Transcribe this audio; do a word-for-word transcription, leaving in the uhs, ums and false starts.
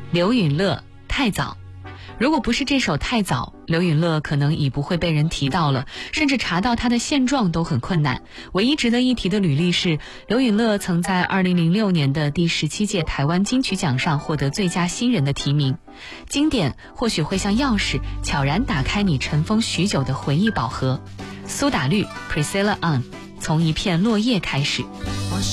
刘允乐太早。如果不是这首太早，刘允乐可能已不会被人提到了，甚至查到他的现状都很困难。唯一值得一提的履历是，刘允乐曾在二零零六年的第十七届台湾金曲奖上获得最佳新人的提名。经典或许会像钥匙，悄然打开你尘封许久的回忆宝盒。苏打绿 Priscilla Ann 从一片落叶开始。